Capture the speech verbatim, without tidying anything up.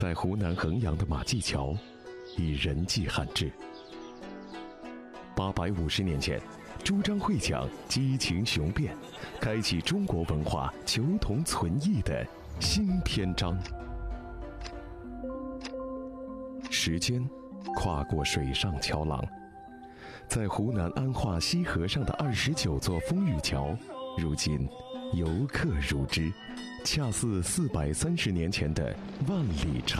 在湖南衡阳的马驥桥，以人迹罕至。八百五十年前，朱张会讲激情雄辩，开启中国文化求同存异的新篇章。时间跨过水上桥廊，在湖南安化西河上的二十九座风雨桥，如今游客如织，恰似四百三十年前的万里长